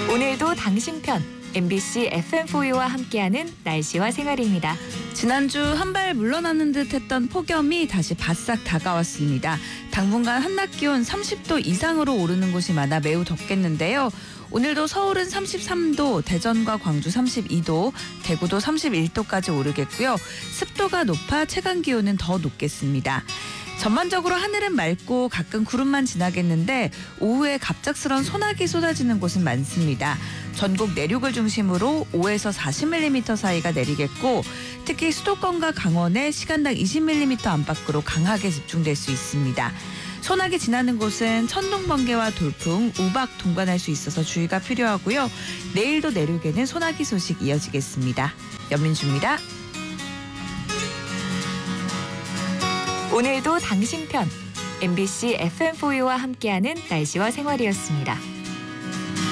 오늘도 당신 편 MBC FM4U와 함께하는 날씨와 생활입니다. 지난주 한 발 물러나는 듯했던 폭염이 다시 바싹 다가왔습니다. 당분간 한낮 기온 30도 이상으로 오르는 곳이 많아 매우 덥겠는데요. 오늘도 서울은 33도, 대전과 광주 32도, 대구도 31도까지 오르겠고요. 습도가 높아 체감 기온은 더 높겠습니다. 전반적으로 하늘은 맑고 가끔 구름만 지나겠는데 오후에 갑작스런 소나기 쏟아지는 곳은 많습니다. 전국 내륙을 중심으로 5에서 40mm 사이가 내리겠고 특히 수도권과 강원에 시간당 20mm 안팎으로 강하게 집중될 수 있습니다. 소나기 지나는 곳은 천둥, 번개와 돌풍, 우박 동반할 수 있어서 주의가 필요하고요. 내일도 내륙에는 소나기 소식 이어지겠습니다. 연민주입니다. 오늘도 당신 편 MBC FM4U와 함께하는 날씨와 생활이었습니다.